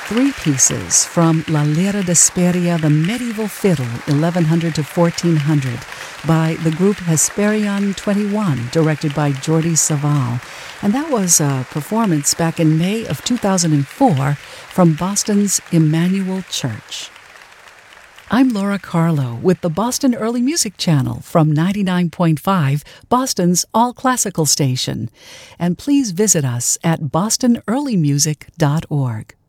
three pieces from La Lira d'Hesperia, the medieval fiddle, 1100 to 1400, by the group Hesperion 21, directed by Jordi Savall. And that was a performance back in May of 2004 from Boston's Emmanuel Church. I'm Laura Carlo with the Boston Early Music Channel from 99.5, Boston's all-classical station. And please visit us at bostonearlymusic.org.